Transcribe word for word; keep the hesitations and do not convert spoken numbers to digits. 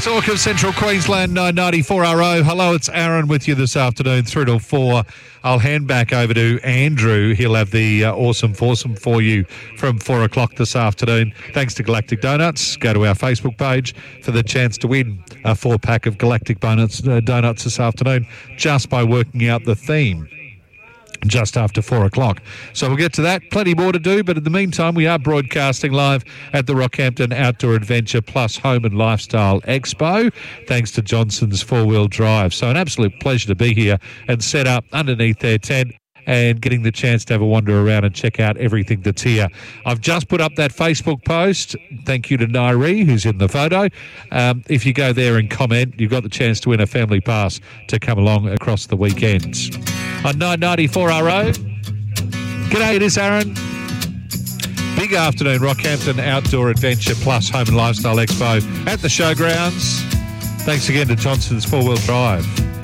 It's Auckland, Central Queensland, nine ninety-four R O. Hello, it's Aaron with you this afternoon, three till four. I'll hand back over to Andrew. He'll have the uh, awesome foursome for you from four o'clock this afternoon. Thanks to Galactic Donuts. Go to our Facebook page for the chance to win a four-pack of Galactic Donuts, uh, donuts this afternoon just by working out the theme just after four o'clock. So we'll get to that. Plenty more to do, but in the meantime, we are broadcasting live at the Rockhampton Outdoor Adventure Plus Home and Lifestyle Expo, thanks to Johnson's four-wheel drive. So an absolute pleasure to be here and set up underneath their tent and getting the chance to have a wander around and check out everything that's here. I've just put up that Facebook post. Thank you to Nairi, who's in the photo. Um, if you go there and comment, you've got the chance to win a family pass to come along across the weekends. On nine ninety-four R O. G'day, it is Aaron. Big afternoon, Rockhampton Outdoor Adventure Plus Home and Lifestyle Expo at the showgrounds. Thanks again to Johnson's four-wheel drive.